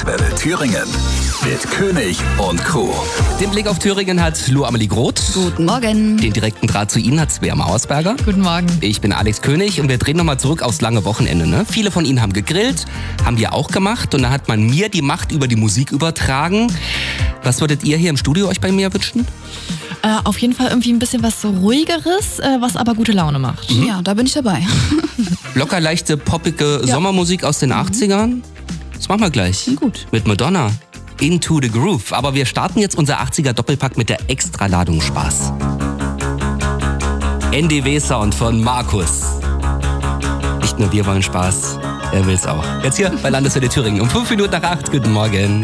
Landeswelle Thüringen mit König und Crew. Den Blick auf Thüringen hat Lou Amelie Groth. Guten Morgen. Den direkten Draht zu Ihnen hat Svea Mauersberger. Guten Morgen. Ich bin Alex König und wir drehen nochmal zurück aufs lange Wochenende. Ne? Viele von Ihnen haben gegrillt, haben wir auch gemacht und da hat man mir die Macht über die Musik übertragen. Was würdet ihr hier im Studio euch bei mir wünschen? Auf jeden Fall irgendwie ein bisschen was so Ruhigeres, was aber gute Laune macht. Ja, da bin ich dabei. Locker leichte, poppige Sommermusik aus den 80ern? Das machen wir gleich. Gut. Mit Madonna. Into the Groove. Aber wir starten jetzt unser 80er-Doppelpack mit der Extraladung Spaß. NDW-Sound von Markus. Nicht nur wir wollen Spaß, er will's auch. Jetzt hier bei Landeswelle Thüringen um 5 Minuten nach 8. Guten Morgen.